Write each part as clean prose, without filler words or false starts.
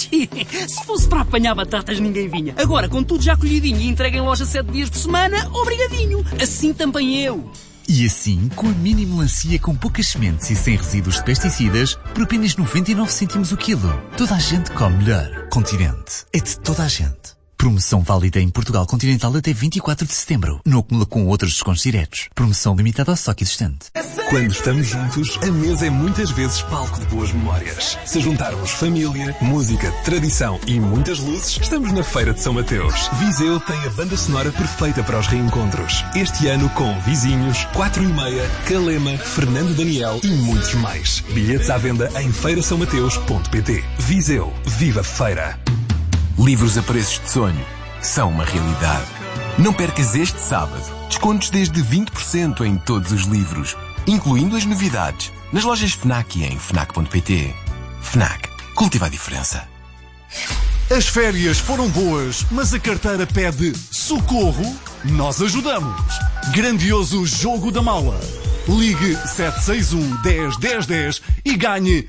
Se fosse para apanhar batatas, ninguém vinha. Agora, com tudo já colhidinho e entregue em loja 7 dias por semana, obrigadinho. Assim também eu. E assim, com a mini melancia com poucas sementes e sem resíduos de pesticidas, por apenas 99 cêntimos o quilo. Toda a gente come melhor. Continente. É de toda a gente. Promoção válida em Portugal Continental até 24 de setembro. Não acumula com outros descontos diretos. Promoção limitada ao estoque existente. Quando estamos juntos, a mesa é muitas vezes palco de boas memórias. Se juntarmos família, música, tradição e muitas luzes, estamos na Feira de São Mateus. Viseu tem a banda sonora perfeita para os reencontros. Este ano com Vizinhos, 4 e meia, Calema, Fernando Daniel e muitos mais. Bilhetes à venda em feirasaomateus.pt. Viseu, viva feira! Livros a preços de sonho são uma realidade. Não percas este sábado descontos desde 20% em todos os livros, incluindo as novidades, nas lojas FNAC e em FNAC.pt. FNAC. Cultiva a diferença. As férias foram boas, mas a carteira pede socorro? Nós ajudamos. Grandioso Jogo da Mala. Ligue 761 10 10 10 e ganhe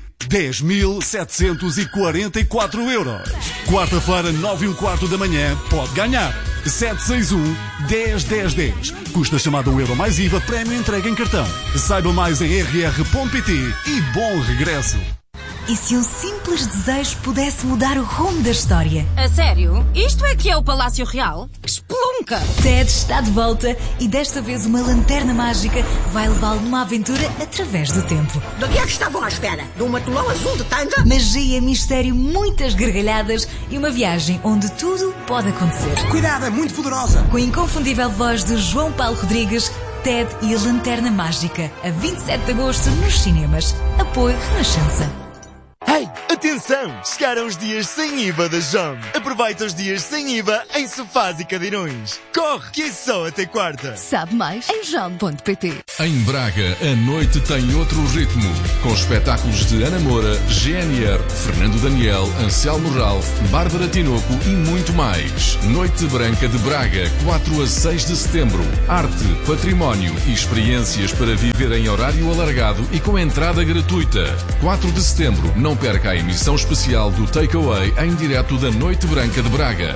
10.744 euros. Quarta-feira, 9h15 da manhã, pode ganhar. 761 10 10 10. Custa chamada o euro mais IVA, prémio entrega em cartão. Saiba mais em rr.pt e bom regresso. E se um simples desejo pudesse mudar o rumo da história? A sério? Isto é que é o Palácio Real? Espelunca! Ted está de volta e desta vez uma lanterna mágica vai levá-lo numa aventura através do tempo. Do que é que estavam à espera? De um matulão azul de tanga? Magia, mistério, muitas gargalhadas e uma viagem onde tudo pode acontecer. Cuidado, é muito poderosa! Com a inconfundível voz de João Paulo Rodrigues, Ted e a Lanterna Mágica, a 27 de agosto nos cinemas. Apoio Renascença. Hey, atenção! Chegaram os dias sem IVA da JOM. Aproveita os dias sem IVA em sofás e cadeirões. Corre, que é só até quarta. Sabe mais em jom.pt. Em Braga, a noite tem outro ritmo. Com espetáculos de Ana Moura, GNR, Fernando Daniel, Anselmo Ralph, Bárbara Tinoco e muito mais. Noite Branca de Braga, 4 a 6 de setembro. Arte, património e experiências para viver em horário alargado e com entrada gratuita. 4 de setembro, não perca a emissão especial do Takeaway em direto da Noite Branca de Braga.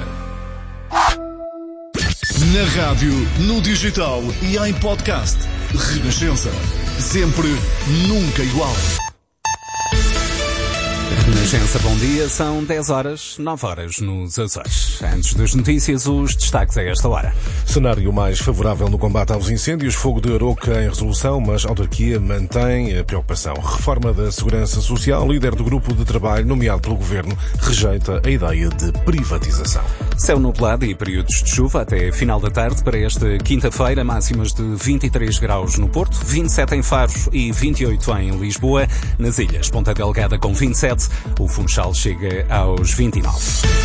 Na rádio, no digital e em podcast. Renascença. Sempre, nunca igual. Renascença, bom dia. São 10 horas, 9 horas nos Açores. Antes das notícias, os destaques a esta hora. Cenário mais favorável no combate aos incêndios. Fogo de Aroca em resolução, mas a autarquia mantém a preocupação. Reforma da Segurança Social. Líder do grupo de trabalho nomeado pelo Governo rejeita a ideia de privatização. Céu nublado e períodos de chuva até final da tarde para esta quinta-feira. Máximas de 23 graus no Porto, 27 em Faro e 28 em Lisboa. Nas ilhas, Ponta Delgada com 27. O Funchal chega aos 29.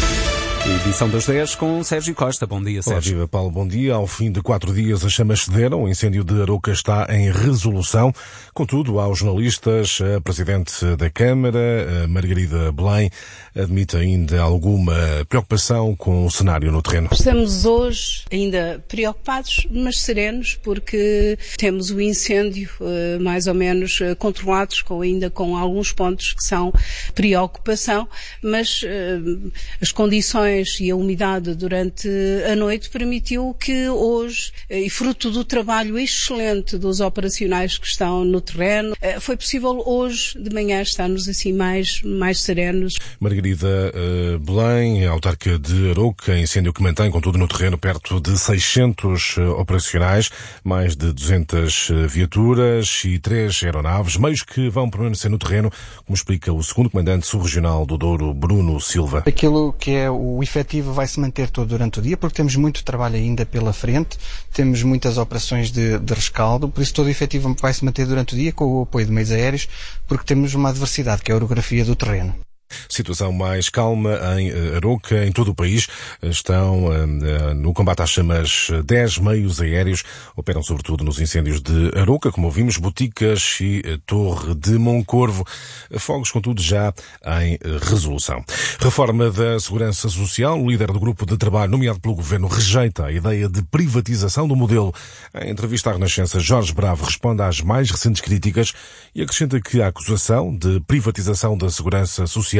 Edição das 10 com Sérgio Costa. Bom dia, Sérgio. Olá, Paulo, bom dia. Ao fim de 4 dias as chamas cederam. O incêndio de Aroca está em resolução. Contudo, aos jornalistas, a Presidente da Câmara, a Margarida Belém, admite ainda alguma preocupação com o cenário no terreno. Estamos hoje ainda preocupados, mas serenos, porque temos o incêndio mais ou menos controlados, ainda com alguns pontos que são preocupação, mas as condições e a umidade durante a noite permitiu que hoje, e fruto do trabalho excelente dos operacionais que estão no terreno, foi possível hoje de manhã estarmos assim mais serenos. Margarida Belém, autarca de Aroca, incêndio que mantém, contudo, no terreno perto de 600 operacionais, mais de 200 viaturas e 3 aeronaves, meios que vão permanecer no terreno, como explica o segundo comandante subregional do Douro, Bruno Silva. Aquilo que é o efetivo vai se manter todo durante o dia, porque temos muito trabalho ainda pela frente, temos muitas operações de rescaldo, por isso todo o efetivo vai se manter durante o dia com o apoio de meios aéreos, porque temos uma adversidade, que é a orografia do terreno. Situação mais calma em Aroca, em todo o país. Estão no combate às chamas 10 meios aéreos. Operam sobretudo nos incêndios de Aroca, como ouvimos, Boticas e Torre de Moncorvo. Fogos, contudo, já em resolução. Reforma da Segurança Social. O líder do grupo de trabalho nomeado pelo Governo rejeita a ideia de privatização do modelo. Em entrevista à Renascença, Jorge Bravo responde às mais recentes críticas e acrescenta que a acusação de privatização da Segurança Social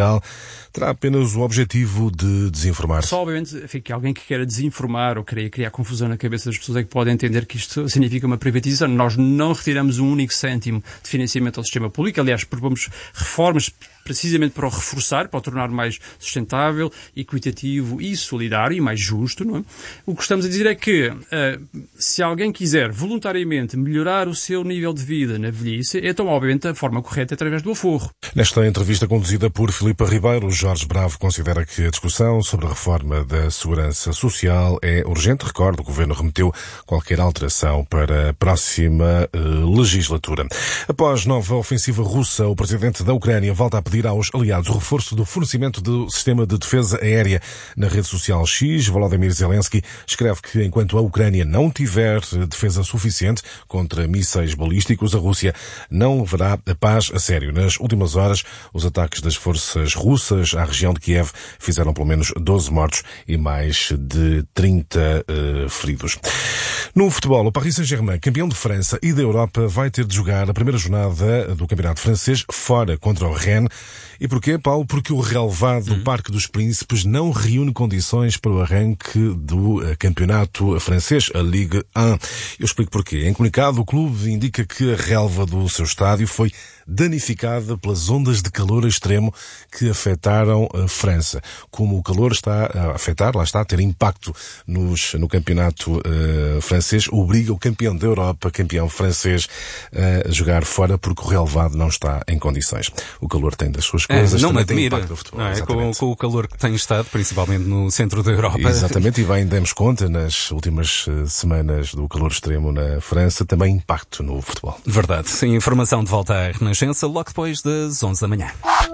social terá apenas o objetivo de desinformar. Só, obviamente, que alguém que queira desinformar ou queira criar confusão na cabeça das pessoas é que pode entender que isto significa uma privatização. Nós não retiramos um único cêntimo de financiamento ao sistema público. Aliás, propomos reformas precisamente para o reforçar, para o tornar mais sustentável, equitativo e solidário e mais justo, não é? O que estamos a dizer é que se alguém quiser voluntariamente melhorar o seu nível de vida na velhice, então, obviamente, a forma correta é através do aforro. Nesta entrevista conduzida por Filipe Ribeiro, Jorge Bravo considera que a discussão sobre a reforma da segurança social é urgente. Recordo, o Governo remeteu qualquer alteração para a próxima legislatura. Após nova ofensiva russa, o presidente da Ucrânia volta a pedir aos aliados o reforço do fornecimento do sistema de defesa aérea. Na rede social X, Volodymyr Zelensky escreve que enquanto a Ucrânia não tiver defesa suficiente contra mísseis balísticos, a Rússia não verá a paz a sério. Nas últimas horas, os ataques das forças russas à região de Kiev fizeram pelo menos 12 mortos e mais de 30 feridos. No futebol, o Paris Saint-Germain, campeão de França e da Europa, vai ter de jogar a primeira jornada do campeonato francês fora contra o Rennes. E porquê, Paulo? Porque o relevado Parque dos Príncipes não reúne condições para o arranque do campeonato francês, a Ligue 1. Eu explico porquê. Em comunicado, o clube indica que a relva do seu estádio foi danificada pelas ondas de calor extremo que afetaram a França. Como o calor está a afetar, lá está, a ter impacto no campeonato francês, obriga o campeão da Europa, campeão francês, a jogar fora porque o relevado não está em condições. O calor tem das suas coisas, não me tem admira, impacto no futebol. Não é? Com o calor que tem estado, principalmente no centro da Europa. Exatamente, e bem demos conta nas últimas semanas do calor extremo na França, também impacto no futebol. Verdade. Informação de volta à Renascença logo depois das 11 da manhã.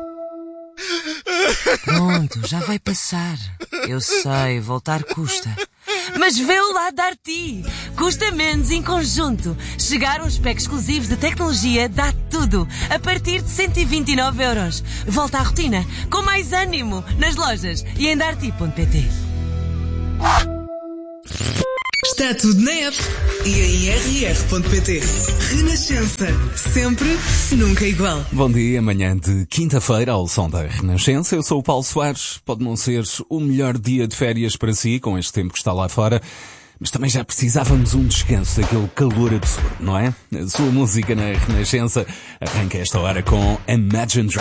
Pronto, já vai passar. Eu sei, voltar custa. Mas vê-o lá dar-te. Custa menos em conjunto. Chegar a uns packs exclusivos de tecnologia dá tudo. A partir de 129€. Volta à rotina, com mais ânimo, nas lojas e em darti.pt. Está tudo na app e em rr.pt. Renascença. Sempre, nunca igual. Bom dia, manhã de quinta-feira ao som da Renascença. Eu sou o Paulo Soares. Pode não ser o melhor dia de férias para si, com este tempo que está lá fora, mas também já precisávamos um descanso daquele calor absurdo, não é? A sua música na Renascença arranca esta hora com Imagine Dragons.